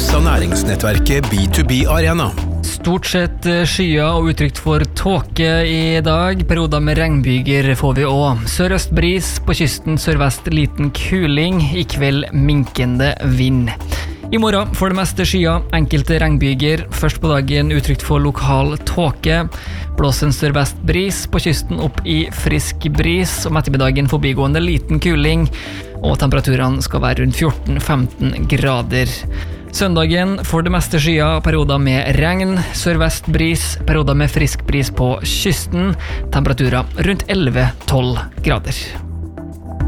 av næringsnettverket B2B Arena. Stort sett skyer og utrygt for tåke i dag. Perioder med regnbyger får vi også. Sørøst bris, på kysten sørvest liten kuling. I kveld minkende vind. I morgen for det meste skyer, enkelte regnbyger. Først på dagen utrygt for lokal tåke. Blåser en sørvest bris, på kysten opp i frisk bris. Om ettermiddagen forbigående liten kuling. Og temperaturene skal være rundt 14-15 grader. Søndagen for det meste skyer, perioder med regn, sørvest bris, perioder med frisk bris på kysten, temperaturer rundt 11-12 grader.